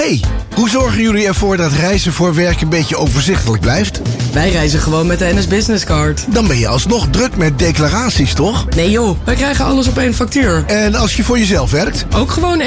Hey, hoe zorgen jullie ervoor dat reizen voor werk een beetje overzichtelijk blijft? Wij reizen gewoon met de NS Business Card. Dan ben je alsnog druk met declaraties, toch? Nee joh, wij krijgen alles op één factuur. En als je voor jezelf werkt? Ook gewoon